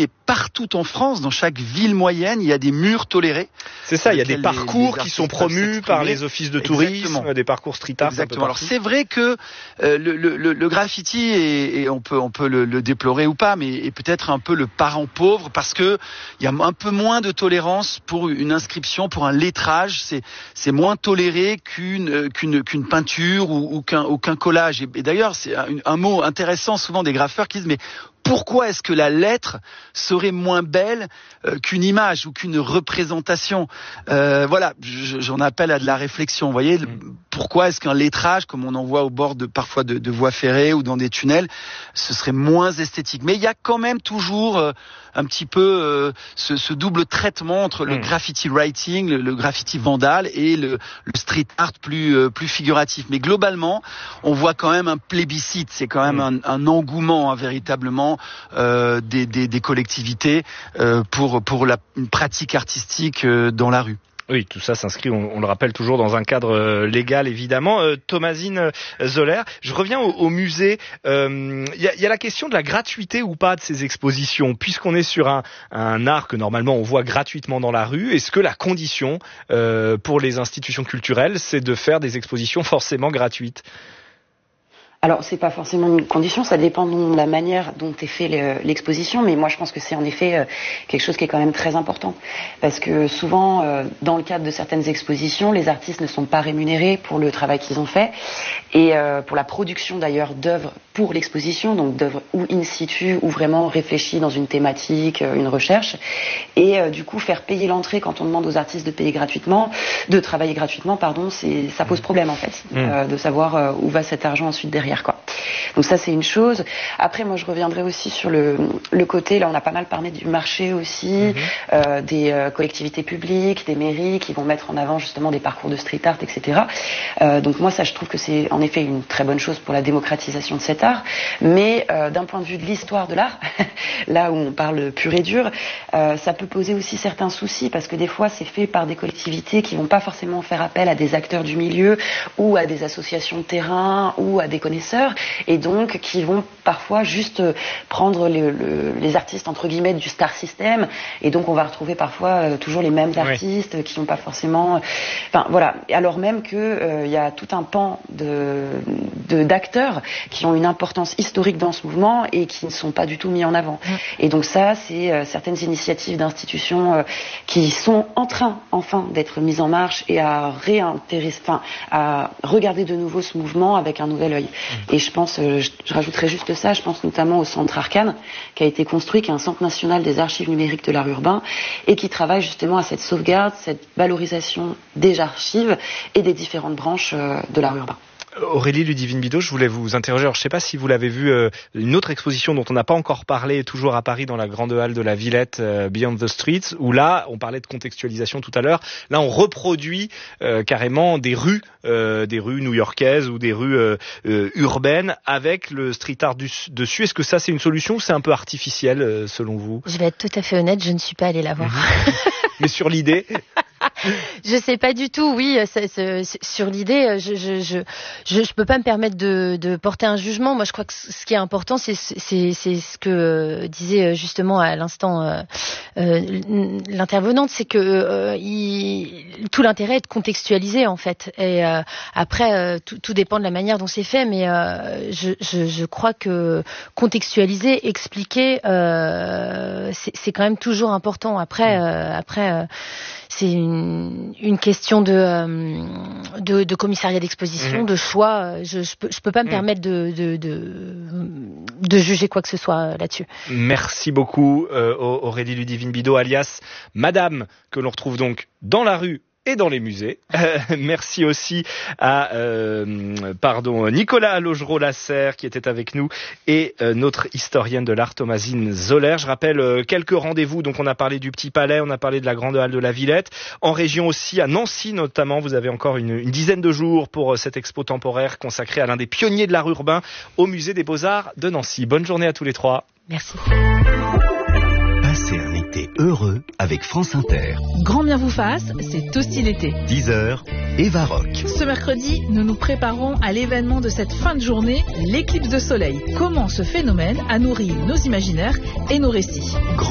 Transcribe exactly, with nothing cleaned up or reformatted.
mais partout en France, dans chaque ville moyenne, il y a des murs tolérés. C'est ça, il y a des parcours les, les qui sont promus par les offices de tourisme, Exactement. des parcours street art. Exactement. Alors c'est vrai que euh, le, le, le graffiti, et, et on peut, on peut le, le déplorer ou pas, mais est peut-être un peu le parent pauvre parce que il y a un peu moins de tolérance pour une inscription, pour un lettrage. C'est, c'est moins toléré qu'une, qu'une, qu'une peinture ou, ou, qu'un, ou qu'un collage. Et, et d'ailleurs, c'est un, un mot intéressant souvent des graffeurs qui disent mais pourquoi est-ce que la lettre serait moins belle euh, qu'une image ou qu'une représentation ? euh, Voilà, j'en appelle à de la réflexion. Vous voyez, mmh. pourquoi est-ce qu'un lettrage, comme on en voit au bord de parfois de, de voies ferrées ou dans des tunnels, ce serait moins esthétique ? Mais il y a quand même toujours euh, un petit peu euh, ce, ce double traitement entre le mmh. graffiti writing, le, le graffiti vandal et le, le street art plus euh, plus figuratif. Mais globalement, on voit quand même un plébiscite. C'est quand même mmh. un, un engouement hein, véritablement. Euh, des, des, des collectivités euh, pour, pour la, une pratique artistique euh, dans la rue. Oui, tout ça s'inscrit, on, on le rappelle, toujours dans un cadre euh, légal, évidemment. Euh, Thomasine Zoller, je reviens au, au musée. Il euh, y, a, y a la question de la gratuité ou pas de ces expositions. Puisqu'on est sur un, un art que normalement on voit gratuitement dans la rue, est-ce que la condition euh, pour les institutions culturelles, c'est de faire des expositions forcément gratuites ? Alors, c'est pas forcément une condition, ça dépend de la manière dont est fait l'exposition, mais moi je pense que c'est en effet quelque chose qui est quand même très important. Parce que souvent, dans le cadre de certaines expositions, les artistes ne sont pas rémunérés pour le travail qu'ils ont fait, et pour la production d'ailleurs d'œuvres pour l'exposition, donc d'œuvres ou in situ, ou vraiment réfléchies dans une thématique, une recherche, et du coup faire payer l'entrée quand on demande aux artistes de payer gratuitement, de travailler gratuitement, pardon, c'est, ça pose problème en fait, mmh. euh, de savoir où va cet argent ensuite derrière. Quoi. Donc ça c'est une chose. Après moi je reviendrai aussi sur le, le côté, là on a pas mal parlé du marché aussi, mmh. euh, des euh, collectivités publiques, des mairies qui vont mettre en avant justement des parcours de street art, et cetera. Euh, donc moi ça je trouve que c'est en effet une très bonne chose pour la démocratisation de cet art, mais euh, d'un point de vue de l'histoire de l'art, là où on parle pur et dur, euh, ça peut poser aussi certains soucis parce que des fois c'est fait par des collectivités qui vont pas forcément faire appel à des acteurs du milieu ou à des associations de terrain ou à des connaisseurs, et donc qui vont parfois juste prendre le, le, les artistes entre guillemets du star system, et donc on va retrouver parfois euh, toujours les mêmes artistes oui. qui n'ont pas forcément, enfin voilà, alors même que euh, il y a tout un pan de, de d'acteurs qui ont une importance historique dans ce mouvement et qui ne sont pas du tout mis en avant. Mmh. Et donc ça, c'est euh, certaines initiatives d'institutions euh, qui sont en train enfin d'être mises en marche et à réintéresser, enfin à regarder de nouveau ce mouvement avec un nouvel œil. Et je pense, je, je rajouterais juste ça, je pense notamment au centre Arcane, qui a été construit, qui est un centre national des archives numériques de l'art urbain, et qui travaille justement à cette sauvegarde, cette valorisation des archives et des différentes branches de l'art urbain. Aurélie Ludivine-Bidault, je voulais vous interroger. Alors, je ne sais pas si vous l'avez vu, euh, une autre exposition dont on n'a pas encore parlé, toujours à Paris, dans la grande halle de la Villette, euh, Beyond the Streets, où là, on parlait de contextualisation tout à l'heure. Là, on reproduit euh, carrément des rues, euh, des rues new-yorkaises ou des rues euh, euh, urbaines avec le street art du, dessus. Est-ce que ça, c'est une solution ou c'est un peu artificiel, euh, selon vous ? Je vais être tout à fait honnête, je ne suis pas allée la voir. Mmh. Mais sur l'idée Je sais pas du tout, oui, c'est, c'est, c'est, sur l'idée, je, je, je, je, je peux pas me permettre de, de porter un jugement. Moi, je crois que ce qui est important, c'est, c'est, c'est ce que disait justement à l'instant euh, euh, l'intervenante, c'est que euh, il, tout l'intérêt est de contextualiser en fait. Et euh, après, euh, tout, tout dépend de la manière dont c'est fait, mais euh, je, je, je crois que contextualiser, expliquer, euh, c'est, c'est quand même toujours important. Après, euh, après. Euh, c'est une, une question de, euh, de, de commissariat d'exposition, mmh. de choix. Je, je peux, je peux pas me mmh. permettre de, de, de, de juger quoi que ce soit là-dessus. Merci beaucoup, euh, Aurélie Ludivine-Bidault, alias Madame, que l'on retrouve donc dans la rue et dans les musées. Euh, merci aussi à euh, pardon Nicolas Laugereau-Lasserre qui était avec nous et euh, notre historienne de l'art Thomasine Zoller. Je rappelle euh, quelques rendez-vous. Donc on a parlé du Petit Palais, on a parlé de la Grande Halle de la Villette. En région aussi, à Nancy notamment, vous avez encore une, une dizaine de jours pour euh, cette expo temporaire consacrée à l'un des pionniers de l'art urbain au Musée des Beaux-Arts de Nancy. Bonne journée à tous les trois. Merci. Passez un été heureux avec France Inter. Grand bien vous fasse, c'est aussi l'été. dix heures, Eva Rock. Ce mercredi, nous nous préparons à l'événement de cette fin de journée, l'éclipse de soleil. Comment ce phénomène a nourri nos imaginaires et nos récits.